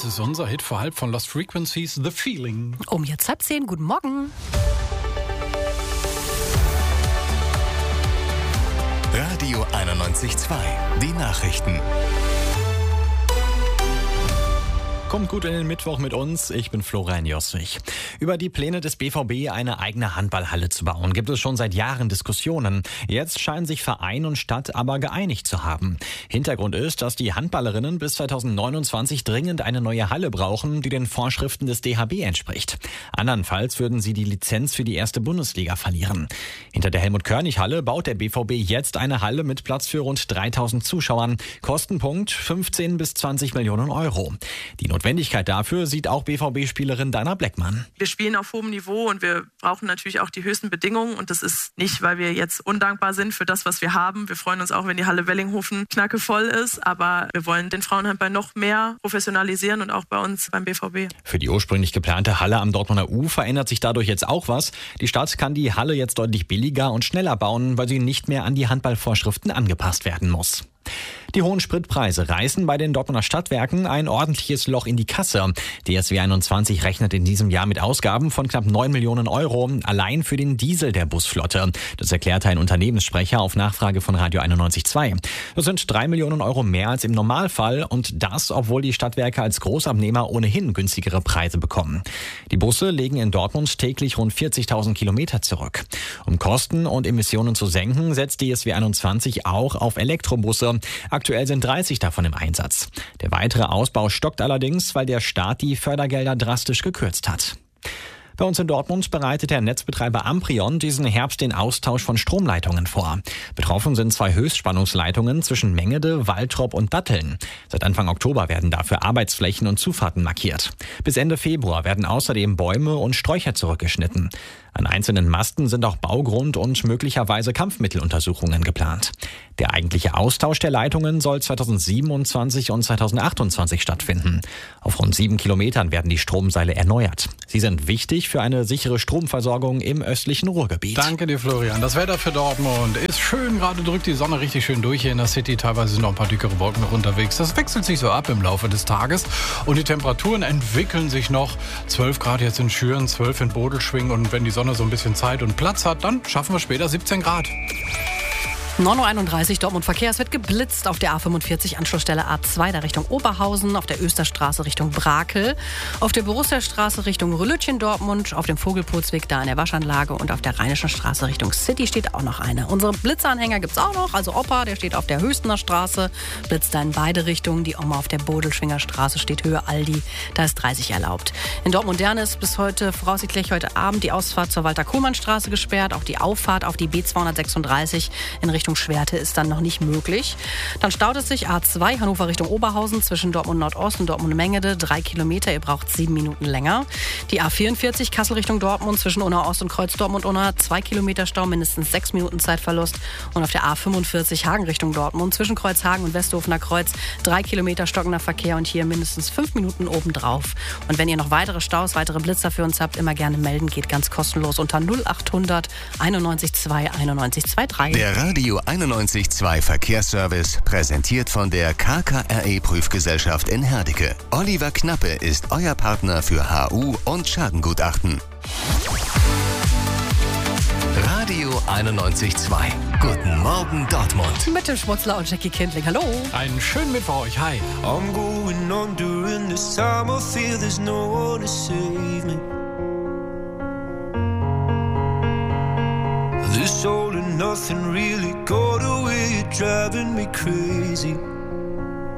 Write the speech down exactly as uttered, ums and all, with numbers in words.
Das ist unser Hit vor halb von Lost Frequencies, The Feeling. Um jetzt halb zehn, guten Morgen. Radio einundneunzig Komma zwei, die Nachrichten. Kommt gut in den Mittwoch mit uns, ich bin Florian Josswig. Über die Pläne des B V B, eine eigene Handballhalle zu bauen, gibt es schon seit Jahren Diskussionen. Jetzt scheinen sich Verein und Stadt aber geeinigt zu haben. Hintergrund ist, dass die Handballerinnen bis zweitausendneunundzwanzig dringend eine neue Halle brauchen, die den Vorschriften des D H B entspricht. Andernfalls würden sie die Lizenz für die erste Bundesliga verlieren. Hinter der Helmut-Körnig-Halle baut der B V B jetzt eine Halle mit Platz für rund dreitausend Zuschauern. Kostenpunkt fünfzehn bis zwanzig Millionen Euro. Die Notwendigkeit dafür sieht auch B V B-Spielerin Dana Bleckmann. Wir spielen auf hohem Niveau und wir brauchen natürlich auch die höchsten Bedingungen. Und das ist nicht, weil wir jetzt undankbar sind für das, was wir haben. Wir freuen uns auch, wenn die Halle Wellinghofen knackevoll ist. Aber wir wollen den Frauenhandball noch mehr professionalisieren und auch bei uns beim B V B. Für die ursprünglich geplante Halle am Dortmunder U verändert sich dadurch jetzt auch was. Die Stadt kann die Halle jetzt deutlich billiger und schneller bauen, weil sie nicht mehr an die Handballvorschriften angepasst werden muss. Die hohen Spritpreise reißen bei den Dortmunder Stadtwerken ein ordentliches Loch in die Kasse. Die S W einundzwanzig rechnet in diesem Jahr mit Ausgaben von knapp neun Millionen Euro, allein für den Diesel der Busflotte. Das erklärte ein Unternehmenssprecher auf Nachfrage von Radio einundneunzig Komma zwei. Das sind drei Millionen Euro mehr als im Normalfall und das, obwohl die Stadtwerke als Großabnehmer ohnehin günstigere Preise bekommen. Die Busse legen in Dortmund täglich rund vierzigtausend Kilometer zurück. Um Kosten und Emissionen zu senken, setzt die S W einundzwanzig auch auf Elektrobusse. Aktuell sind dreißig davon im Einsatz. Der weitere Ausbau stockt allerdings, weil der Staat die Fördergelder drastisch gekürzt hat. Bei uns in Dortmund bereitet der Netzbetreiber Amprion diesen Herbst den Austausch von Stromleitungen vor. Betroffen sind zwei Höchstspannungsleitungen zwischen Mengede, Waltrop und Datteln. Seit Anfang Oktober werden dafür Arbeitsflächen und Zufahrten markiert. Bis Ende Februar werden außerdem Bäume und Sträucher zurückgeschnitten. An einzelnen Masten sind auch Baugrund- und möglicherweise Kampfmitteluntersuchungen geplant. Der eigentliche Austausch der Leitungen soll zweitausendsiebenundzwanzig und zweitausendachtundzwanzig stattfinden. Auf rund sieben Kilometern werden die Stromseile erneuert. Sie sind wichtig für eine sichere Stromversorgung im östlichen Ruhrgebiet. Danke dir, Florian. Das Wetter für Dortmund ist schön. Gerade drückt die Sonne richtig schön durch hier in der City. Teilweise sind noch ein paar dickere Wolken noch unterwegs. Das wechselt sich so ab im Laufe des Tages. Und die Temperaturen entwickeln sich noch. zwölf Grad jetzt in Schüren, zwölf in Bodelschwingen. Und wenn die Sonne so ein bisschen Zeit und Platz hat, dann schaffen wir später siebzehn Grad. neun Uhr einunddreißig, Dortmund Verkehr. Es wird geblitzt auf der A fünfundvierzig, Anschlussstelle A zwei, da Richtung Oberhausen, auf der Österstraße Richtung Brakel, auf der Borussiastraße Richtung Rülötchen Dortmund, auf dem Vogelpolsweg da in der Waschanlage und auf der Rheinischen Straße Richtung City steht auch noch eine. Unsere Blitzanhänger gibt's auch noch, also Opa, der steht auf der Höchstener Straße, blitzt da in beide Richtungen. Die Oma auf der Bodelschwinger Straße steht Höhe Aldi, da ist dreißig erlaubt. In Dortmund-Derne ist bis heute, voraussichtlich heute Abend, die Ausfahrt zur Walter-Kohlmann-Straße gesperrt, auch die Auffahrt auf die B zweihundertsechsunddreißig in Richtung Richtung Schwerte ist dann noch nicht möglich. Dann staut es sich A zwei Hannover Richtung Oberhausen zwischen Dortmund Nordost und Dortmund Mengede. Drei Kilometer, ihr braucht sieben Minuten länger. Die A vierundvierzig Kassel Richtung Dortmund zwischen Unna Ost und Kreuz Dortmund-Unna. Zwei Kilometer Stau, mindestens sechs Minuten Zeitverlust. Und auf der A fünfundvierzig Hagen Richtung Dortmund zwischen Kreuzhagen und Westhofener Kreuz. Drei Kilometer stockender Verkehr und hier mindestens fünf Minuten obendrauf. Und wenn ihr noch weitere Staus, weitere Blitzer für uns habt, immer gerne melden. Geht ganz kostenlos unter null achthundert einundneunzig zwei einundneunzig dreiundzwanzig. Der Radio einundneunzig Komma zwei Verkehrsservice, präsentiert von der K K R E-Prüfgesellschaft in Herdecke. Oliver Knappe ist euer Partner für H U und Schadengutachten. Radio einundneunzig Komma zwei. Guten Morgen Dortmund. Mit dem Schmutzler und Jackie Kindling. Hallo. Einen schönen Mittwoch euch. Hi. I'm going on during this time. I feel there's no one to save me. This all and nothing really got away, you're driving me crazy.